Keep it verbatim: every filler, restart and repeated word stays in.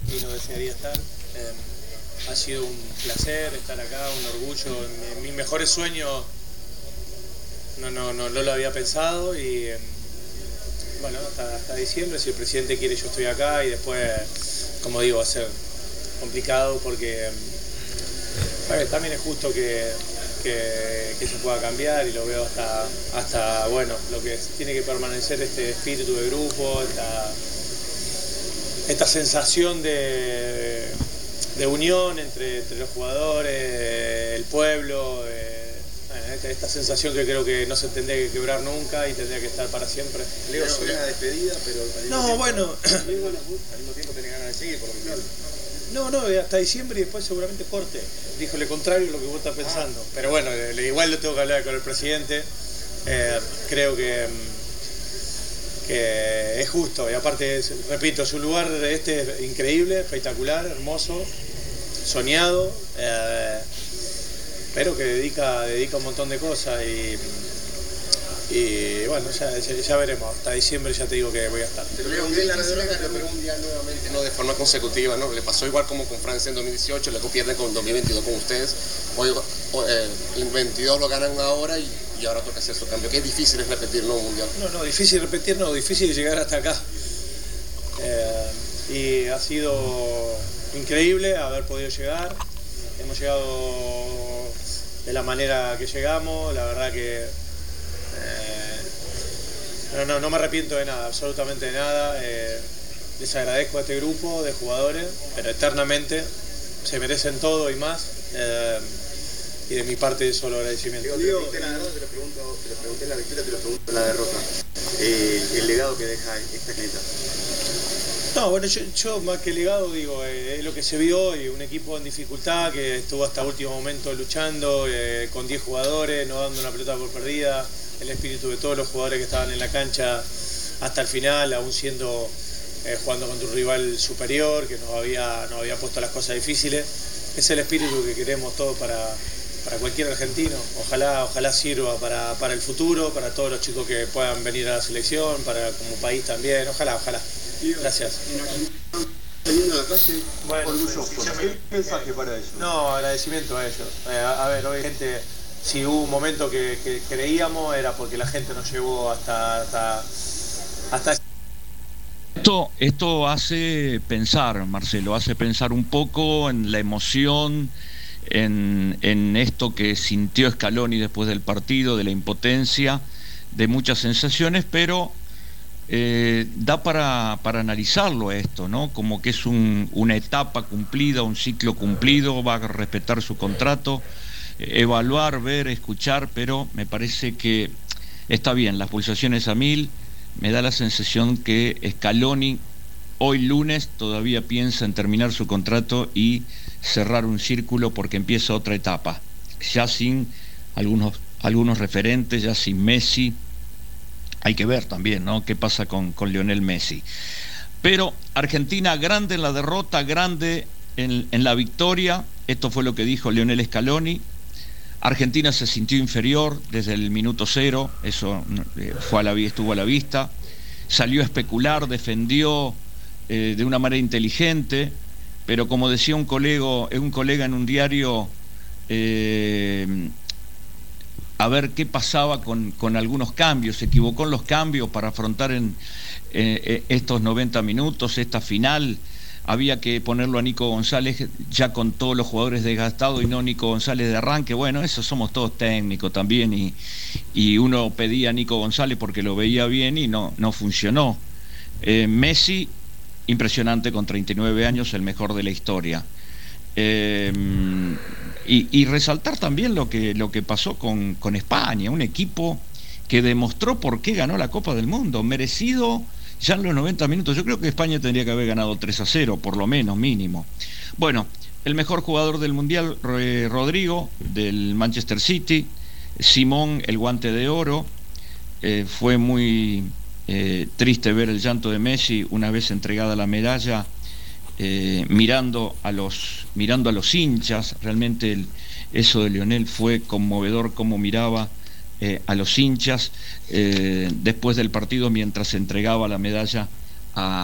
y no desearía estar. Eh, ha sido un placer estar acá, un orgullo. En mis mejores sueños no, no, no, no lo había pensado y eh, bueno, hasta, hasta diciembre, si el presidente quiere yo estoy acá y después, como digo, va a ser complicado porque eh, también es justo que, que, que se pueda cambiar y lo veo hasta, hasta bueno, lo que tiene que permanecer este espíritu de grupo, esta, esta sensación de, de unión entre, entre los jugadores, el pueblo, eh, Esta, esta sensación que creo que no se tendría que quebrar nunca y tendría que estar para siempre. Leo, es una despedida, pero al mismo no, tiempo, bueno. al mismo, al mismo tiempo tenés ganas de seguir, por lo que entiendo. No, no, hasta diciembre y después seguramente corte. Dijo lo contrario de lo que vos estás pensando. Ah. Pero bueno, le, igual lo tengo que hablar con el presidente. Eh, creo que, que es justo. Y aparte, repito, su lugar este es increíble, espectacular, hermoso, soñado. Eh, pero que dedica, dedica un montón de cosas y, y bueno, ya, ya, ya veremos, hasta diciembre ya te digo que voy a estar. Te lo veo bien la redonda, pero un día nuevamente, no de forma consecutiva, ¿no? Le pasó igual como con Francia en dos mil dieciocho, luego pierden con dos mil veintidós con ustedes, hoy eh, en veintidós lo ganan ahora y, y ahora toca hacer su cambio. Qué difícil es repetir, ¿no? Un mundial. No, no, difícil repetir, no, difícil llegar hasta acá. Eh, y ha sido increíble haber podido llegar, hemos llegado de la manera que llegamos, la verdad que eh, no, no, no me arrepiento de nada, absolutamente de nada. Eh, les agradezco a este grupo de jugadores, pero eternamente se merecen todo y más. Eh, y de mi parte solo agradecimiento. Digo, te, la derrota, te, lo pregunto, te lo pregunté en la victoria, te lo pregunto en la derrota. Eh, el legado que deja esta clienta. No, bueno, yo, yo más que legado digo, eh, es lo que se vio hoy, un equipo en dificultad que estuvo hasta último momento luchando, eh, con diez jugadores, no dando una pelota por perdida, el espíritu de todos los jugadores que estaban en la cancha hasta el final, aún siendo eh, jugando contra un rival superior, que nos había, nos había puesto las cosas difíciles. Es el espíritu que queremos todos para, para cualquier argentino, ojalá, ojalá sirva para, para el futuro, para todos los chicos que puedan venir a la selección, para como país también, ojalá, ojalá. Gracias. Saliendo a la calle, bueno, orgulloso. ¿Qué mensaje para ellos? No, agradecimiento a ellos. Eh, a, a ver, hoy gente, si hubo un momento que, que creíamos era porque la gente nos llevó hasta hasta, hasta... Esto, esto hace pensar, Marcelo, hace pensar un poco en la emoción, en, en esto que sintió Scaloni después del partido, de la impotencia, de muchas sensaciones, pero Eh, da para, para analizarlo esto, ¿no? Como que es un, una etapa cumplida, un ciclo cumplido, va a respetar su contrato, eh, evaluar, ver, escuchar, pero me parece que está bien, las pulsaciones a mil, me da la sensación que Scaloni hoy lunes todavía piensa en terminar su contrato y cerrar un círculo porque empieza otra etapa, ya sin algunos, algunos referentes, ya sin Messi. Hay que ver también, ¿no? Qué pasa con, con Lionel Messi. Pero Argentina grande en la derrota, grande en, en la victoria. Esto fue lo que dijo Lionel Scaloni. Argentina se sintió inferior desde el minuto cero. Eso eh, fue a la, estuvo a la vista. Salió a especular, defendió eh, de una manera inteligente. Pero como decía un colega, un colega en un diario... Eh, a ver qué pasaba con, con algunos cambios, se equivocó en los cambios para afrontar en eh, estos noventa minutos, esta final, había que ponerlo a Nico González ya con todos los jugadores desgastados y no Nico González de arranque. Bueno, eso somos todos técnicos también y, y uno pedía a Nico González porque lo veía bien y no, no funcionó. Eh, Messi, impresionante con treinta y nueve años, el mejor de la historia. Eh, y, y resaltar también lo que, lo que pasó con, con España, un equipo que demostró por qué ganó la Copa del Mundo, merecido ya en los noventa minutos. Yo creo que España tendría que haber ganado tres a cero, por lo menos, mínimo. Bueno, el mejor jugador del Mundial, Rodrigo, del Manchester City, Simón, el guante de oro. Eh, fue muy eh, triste ver el llanto de Messi una vez entregada la medalla, Eh, mirando a los mirando a los hinchas. Realmente el, eso de Lionel fue conmovedor, cómo miraba eh, a los hinchas eh, después del partido mientras entregaba la medalla a